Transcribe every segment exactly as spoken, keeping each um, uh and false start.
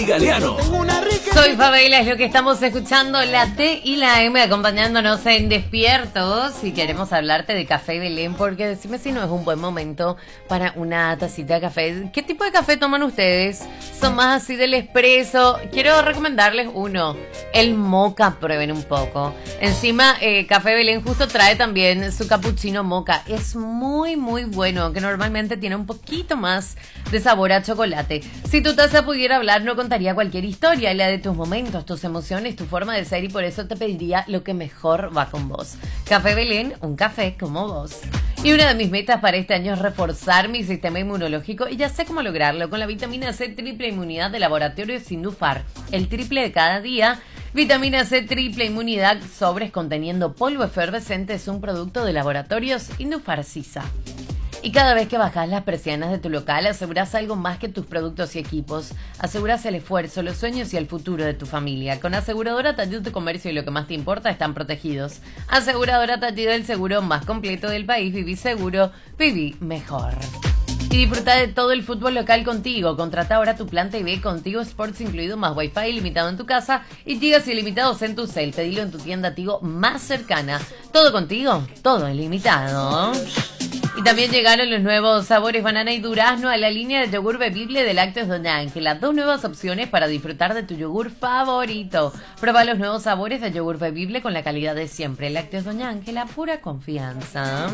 y Galeano. Soy Fabela, es lo que estamos escuchando, la T y la M acompañándonos en Despiertos. Y queremos hablarte de Café Belén, porque decime si no es un buen momento para una tacita de café. ¿Qué tipo de café toman ustedes? ¿Son más así del expreso? Quiero recomendarles uno, el moca, prueben un poco. Encima, eh, Café Belén justo trae también su cappuccino moca. Es muy, muy bueno, que normalmente tiene un poquito más de sabor a chocolate. Si tu taza pudiera hablar, no contaría cualquier historia, la de tus momentos, tus emociones, tu forma de ser, y por eso te pediría lo que mejor va con vos. Café Belén, un café como vos. Y una de mis metas para este año es reforzar mi sistema inmunológico, y ya sé cómo lograrlo con la vitamina C triple inmunidad de Laboratorio Sindufar. El triple de cada día. Vitamina C triple inmunidad, sobres conteniendo polvo efervescente, es un producto de Laboratorios Indufar Sisa. Y cada vez que bajas las persianas de tu local, aseguras algo más que tus productos y equipos. Aseguras el esfuerzo, los sueños y el futuro de tu familia. Con Aseguradora Tallud, tu comercio y lo que más te importa están protegidos. Aseguradora Tallud, el seguro más completo del país. Viví seguro, viví mejor. Y disfruta de todo el fútbol local contigo. Contrata ahora tu plan T V con Tigo Sports incluido, más Wi-Fi ilimitado en tu casa y gigas ilimitados en tu cel. Pedilo en tu tienda Tigo más cercana. Todo contigo, todo ilimitado. Y también llegaron los nuevos sabores banana y durazno a la línea de yogur bebible de Lácteos Doña Ángela. Dos nuevas opciones para disfrutar de tu yogur favorito. Prueba los nuevos sabores de yogur bebible con la calidad de siempre. Lácteos Doña Ángela, pura confianza.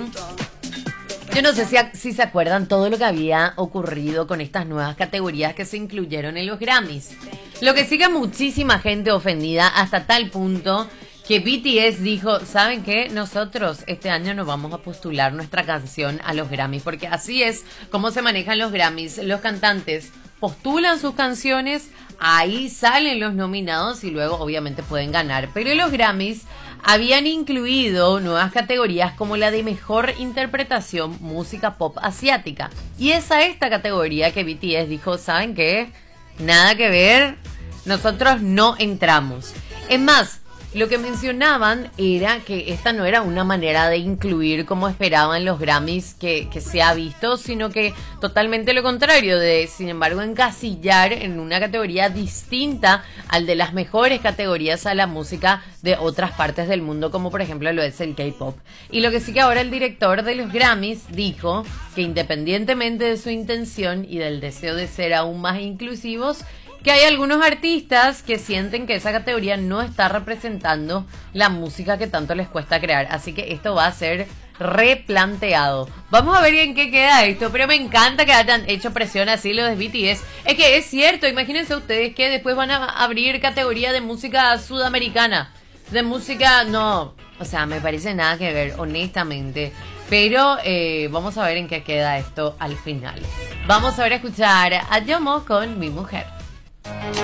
Yo no sé si, si se acuerdan todo lo que había ocurrido con estas nuevas categorías que se incluyeron en los Grammys. Lo que sigue muchísima gente ofendida hasta tal punto que B T S dijo, ¿saben qué? Nosotros este año no vamos a postular nuestra canción a los Grammys, porque así es como se manejan los Grammys. Los cantantes postulan sus canciones, ahí salen los nominados y luego obviamente pueden ganar. Pero los Grammys habían incluido nuevas categorías como la de mejor interpretación música pop asiática. Y es a esta categoría que B T S dijo, ¿saben qué? Nada que ver, nosotros no entramos. Es más, lo que mencionaban era que esta no era una manera de incluir como esperaban los Grammys que, que se ha visto, sino que totalmente lo contrario, de sin embargo encasillar en una categoría distinta al de las mejores categorías a la música de otras partes del mundo, como por ejemplo lo es el K-pop. Y lo que sí que ahora el director de los Grammys dijo que independientemente de su intención y del deseo de ser aún más inclusivos, que hay algunos artistas que sienten que esa categoría no está representando la música que tanto les cuesta crear. Así que esto va a ser replanteado. Vamos a ver en qué queda esto, pero me encanta que hayan hecho presión así los de B T S. Es que es cierto, imagínense ustedes que después van a abrir categoría de música sudamericana. De música, no, o sea, me parece nada que ver, honestamente. Pero eh, vamos a ver en qué queda esto al final. Vamos a ver a escuchar a Yomo con Mi Mujer.